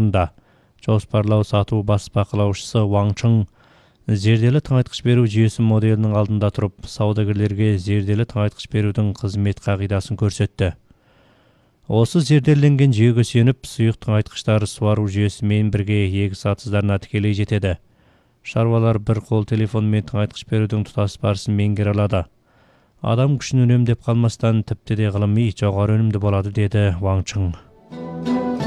орында. Жоспарлау сату бас бақылаушысы Ван Чың зерделі тыңайтқыш беру жүйесі моделінің алдында тұрып, саудагерлерге зерделі тыңайтқыш берудің қызмет қағидасын көрсетті. Осы зерделенген жүйеге сүйеніп, сұйық тыңайтқыштар суару жүйесімен бірге егіс атыздарына тікелей жетеді. Шаруалар бір қол телефонмен тыңайтқыш берудің тұтас барысын меңгере алады. Адам күшін үнемдеп қалмастан, тіпті де ғылыми жоғары өнімді болады, деді Ван Чың.